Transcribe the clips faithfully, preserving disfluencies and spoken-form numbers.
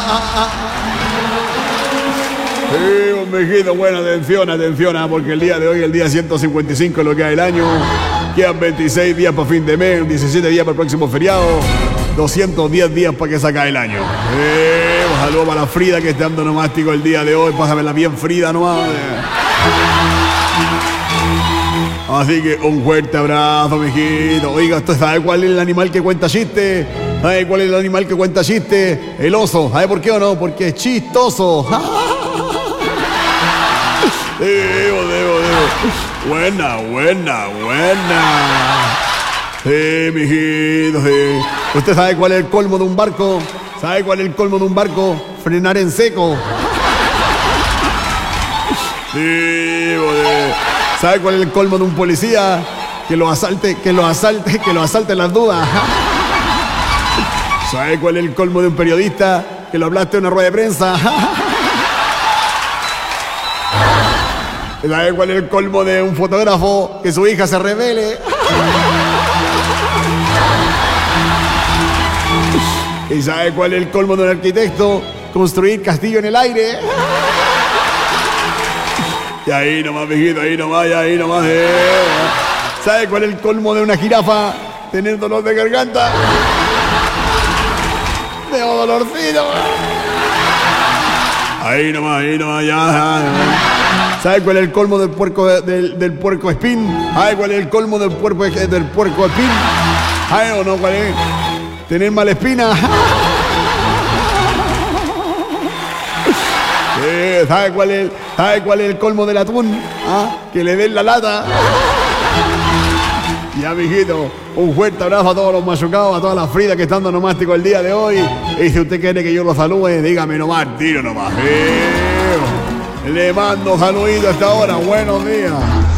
Sí, un mijito, bueno, atención, atención, ¿eh? Porque el día de hoy, el día ciento cincuenta y cinco es lo que hay el año. Quedan veintiséis días para fin de mes, diecisiete días para el próximo feriado, doscientos diez días para que se acabe el año. Eh, un saludo para la Frida que está dando nomástico el día de hoy. Pásamela bien Frida nomás. Así que un fuerte abrazo, mijito. Oiga, ¿usted sabe cuál es el animal que cuenta chiste? ¿Sabe cuál es el animal que cuenta chiste? El oso. ¿Sabe por qué o no? Porque es chistoso. Debo, debo, debo. Buena, buena, buena. Sí, mijito, sí. ¿Usted sabe cuál es el colmo de un barco? ¿Sabe cuál es el colmo de un barco? Frenar en seco. Debo, debo. ¿Sabe cuál es el colmo de un policía? Que lo asalte, que lo asalte, que lo asalte las dudas. ¿Sabe cuál es el colmo de un periodista? Que lo hablaste en una rueda de prensa. ¿Sabe cuál es el colmo de un fotógrafo? Que su hija se revele. ¿Y sabe cuál es el colmo de un arquitecto? Construir castillo en el aire. Y ahí nomás, mijito, ahí nomás, y ahí nomás. Eh. ¿Sabe cuál es el colmo de una jirafa? Tener dolor de garganta. Tengo dolorcito. Ahí nomás, ahí nomás, ya, ya, ya. ¿Sabe cuál es el colmo del puerco del, del puerco espín? ¿Sabe cuál es el colmo del puerco del puerco espín? ¿Sabe o no cuál es? Tener mala espina. Sí, ¿sabe cuál es, ¿sabe cuál es el colmo del atún? ¿Ah? Que le den la lata. Ya, mijito, un fuerte abrazo a todos los machucados, a todas las Fridas que están dando nomástico el día de hoy. Y si usted quiere que yo lo salude, dígame nomás, tiro nomás. Eh, le mando saluditos a esta hora, buenos días.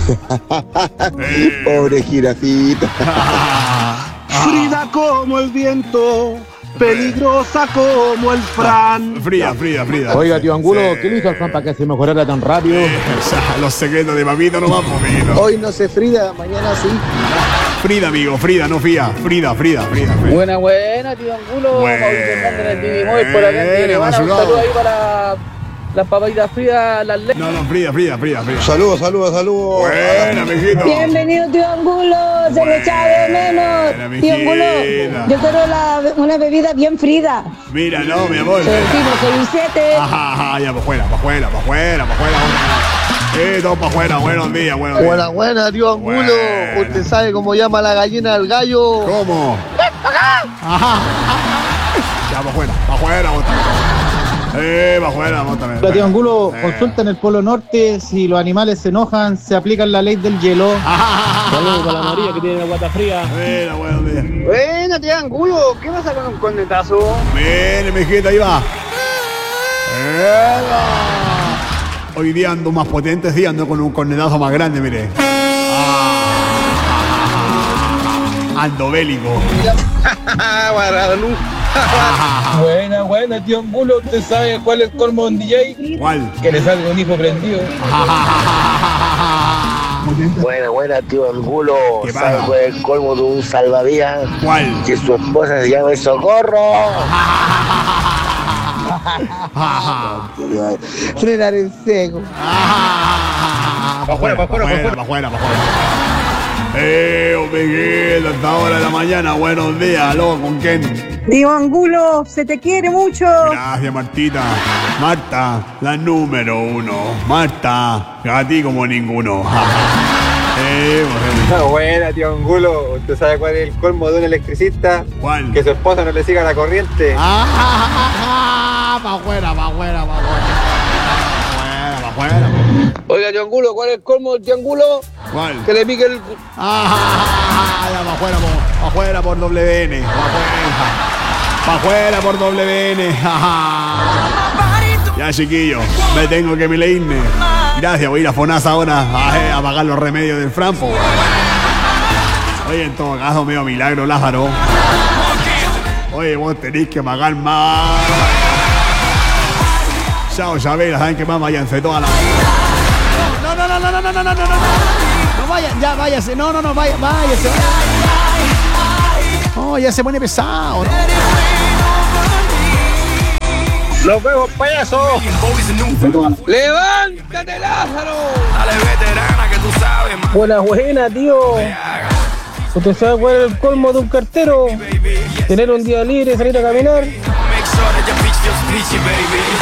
eh. Pobre jirafita. Frida como el viento, peligrosa como el Fran. Frida, Frida, Frida. Oiga, tío Angulo, sí. ¿Qué le hizo al Fran para que se mejorara tan rápido? Eh, los secretos de papito no van por mí. Hoy no sé Frida, mañana sí. Frida, amigo, Frida, no Fía. Frida, Frida, Frida. Frida. Buena, buena, tío Angulo. Buena. Por acá, un saludo ahí para las papaditas Frida, las le... No, no, Frida, Frida, Frida, Frida. Saludos, saludos, saludos. Buena, mijito. Bienvenido, tío Angulo. Se me echaba de menos. Tío Angulo, yo quiero la, una bebida bien frida. Mira, no, mi amor. Soy soy un siete. Ajá, ajá, ya, para afuera, para afuera, para afuera, para afuera. Eh, todo para afuera, buenos días, buenos días. Buena, buena, tío Angulo. Buena. ¿Usted sabe cómo llama la gallina al gallo? ¿Cómo? Ajá. Ya, para afuera, para afuera, bota. Eh, para afuera, bótame. Hola, tío Angulo, eh. Consulta en el Polo Norte, si los animales se enojan, se aplica la ley del hielo. Saludos para la María que tiene la guata fría. Mira, buenos días. Buena, tío Angulo, ¿qué pasa con un cornetazo? Mire, mijita, ahí va. ¡Eva! Hoy día ando más potente, sí, ando con un cornetazo más grande, mire. Ah, ando bélico. Buena, buena, tío Angulo. ¿Usted sabe cuál es el colmo de un D J? ¿Cuál? Que le salga un hijo prendido. Buena, buena, tío Angulo. ¿Sabe cuál es el colmo de un salvavidas? ¿Cuál? Que su esposa se llame Socorro. Frenar en seco. Para afuera, para afuera, para afuera, para afuera. Eh, un mijito, hasta ahora de la mañana, buenos días, aló, ¿con quién? Tío Angulo, se te quiere mucho. Gracias, Martita. Marta, la número uno. Marta, a ti como ninguno. eh, bueno. Buena, tío Angulo. ¿Usted sabe cuál es el colmo de un electricista? ¿Cuál? Que su esposa no le siga la corriente. Ah, para afuera, para afuera, para afuera. Para afuera. Oiga, tío Angulo, ¿cuál es el colmo del tío Angulo? ¿Cuál? Que le pique el... Ah, ya, para afuera, para afuera por W N. Para afuera. Para afuera por W N. Ya, chiquillo, me tengo que me irme. Gracias, voy a ir a Fonasa ahora a, a pagar los remedios del Franco. Oye, en todo caso, medio milagro, Lázaro. Oye, vos tenés que pagar más. Chao, Chabela, ¿saben qué más? Váyanse toda la... No, no, no, no, no, no, no, no, no, no. No vayan, ya, váyase. No, no, no, vaya, váyase. Oh, ya se pone pesado, ¿no? Los vemos, payaso. Levántate, Lázaro. Dale, veterana, que tú sabes, man. Buena, buena, tío. ¿Usted sabe cuál es el colmo de un cartero? Tener un día libre, salir a caminar.